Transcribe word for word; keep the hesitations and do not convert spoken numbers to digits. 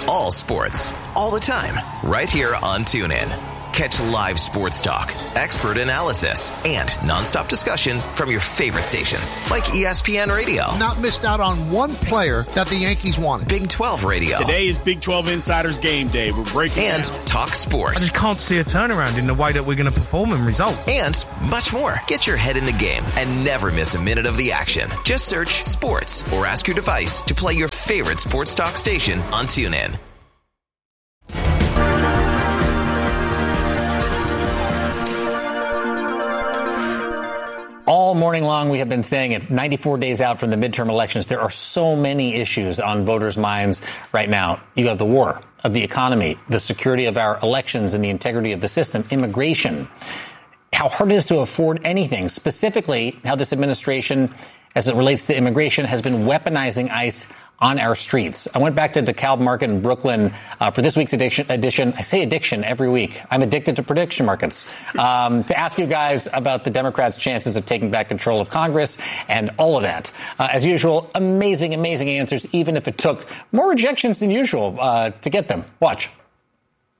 all sports, all the time, right here on TuneIn. Catch live sports talk, expert analysis, and nonstop discussion from your favorite stations like E S P N Radio. Not missed out on one player that the Yankees wanted. Big twelve Radio. Today is Big twelve Insiders Game Day. We're breaking And down. Talk Sports. I just can't see a turnaround in the way that we're going to perform and result. And much more. Get your head in the game and never miss a minute of the action. Just search sports or ask your device to play your favorite sports talk station on TuneIn. All morning long, we have been saying it, ninety-four days out from the midterm elections, there are so many issues on voters' minds right now. You have the war, of the economy, the security of our elections and the integrity of the system, immigration, how hard it is to afford anything, specifically how this administration, as it relates to immigration, has been weaponizing ICE on our streets. I went back to DeKalb Market in Brooklyn uh, for this week's edition, edition. I say addiction every week. I'm addicted to prediction markets. Um, to ask you guys about the Democrats' chances of taking back control of Congress and all of that. Uh, as usual, amazing, amazing answers, even if it took more rejections than usual uh, to get them. Watch.